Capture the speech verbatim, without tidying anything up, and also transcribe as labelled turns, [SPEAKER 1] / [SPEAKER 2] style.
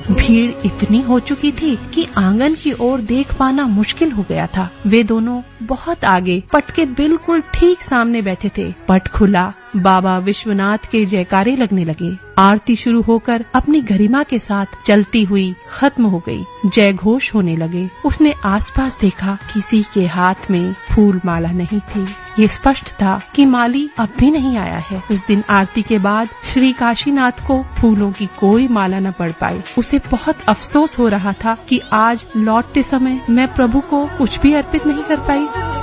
[SPEAKER 1] भीड़ इतनी हो चुकी थी कि आंगन की ओर देख पाना मुश्किल हो गया था। वे दोनों बहुत आगे, पट के बिल्कुल ठीक सामने बैठे थे। पट खुला, बाबा विश्वनाथ के जयकारे लगने लगे। आरती शुरू होकर अपनी गरिमा के साथ चलती हुई खत्म हो गई। जय घोष होने लगे। उसने आसपास देखा, किसी के हाथ में फूल माला नहीं थी। ये स्पष्ट था कि माली अब भी नहीं आया है। उस दिन आरती के बाद श्री काशीनाथ को फूलों की कोई माला न पड़ पाई। उसे बहुत अफसोस हो रहा था कि आज लौटते समय मैं प्रभु को कुछ भी अर्पित नहीं कर पाई।